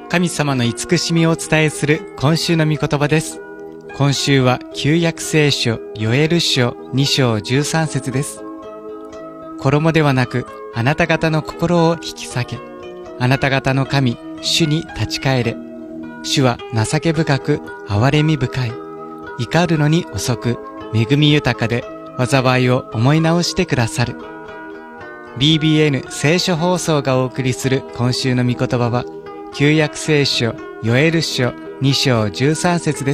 神様の慈しみをお伝えする今週の御言葉です。今週は旧約聖書ヨエル書2章13節です。衣ではなくあなた方の心を引き裂け。あなた方の神主に立ち返れ。主は情け深く憐れみ深い。怒るのに遅く恵み豊かで災いを思い直してくださる。BBN 聖書放送がお送りする今週の御言葉は旧約聖書ヨエル書2章13節です。